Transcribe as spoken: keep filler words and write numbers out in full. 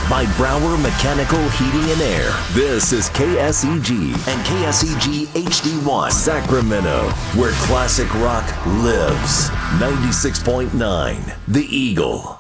by Brower Mechanical Heating and Air. This is K S E G and K S E G H D one Sacramento, where classic rock lives. ninety-six point nine The Eagle.